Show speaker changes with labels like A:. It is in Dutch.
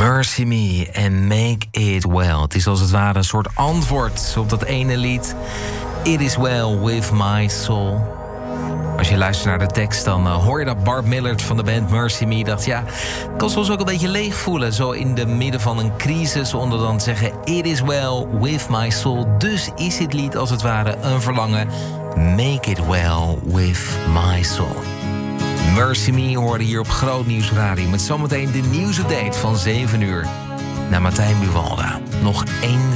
A: Mercy Me and Make It Well. Het is als het ware een soort antwoord op dat ene lied. It is well with my soul. Als je luistert naar de tekst, dan hoor je dat Barb Millard van de band Mercy Me dacht... ja, ik kan soms ook een beetje leeg voelen, zo in de midden van een crisis... onder dan te zeggen, it is well with my soul. Dus is dit lied als het ware een verlangen. Make it well with my soul. Mercy Me hoorde hier op Groot Nieuws Radio... met zometeen de nieuwsupdate van 7 uur. Naar Martijn Buwalda. Nog één